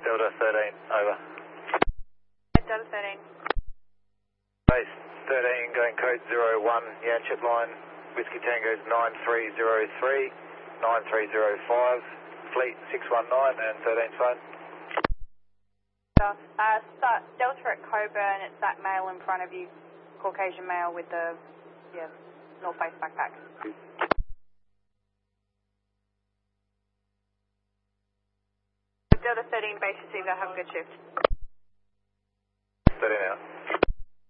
Delta 13, over. Delta 13. Base 13 going code 01, Yanchep line, Whiskey Tango's 9303, 9305, Fleet 619 and 13's phone. Delta at Coburn, it's that male in front of you, Caucasian male with the, North Face backpack. Delta 13, base receiver, have a good shift. 13 out.